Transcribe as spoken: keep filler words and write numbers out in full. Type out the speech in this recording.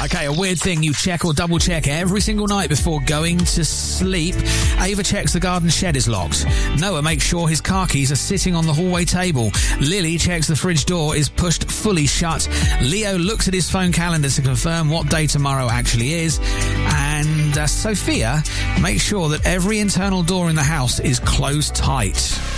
Okay, a weird thing you check or double check every single night before going to sleep. Ava checks the garden shed is locked. Noah makes sure his car keys are sitting on the hallway table. Lily checks the fridge door is pushed fully shut. Leo looks at his phone calendar to confirm what day tomorrow actually is. And uh, Sophia makes sure that every internal door in the house is closed tight.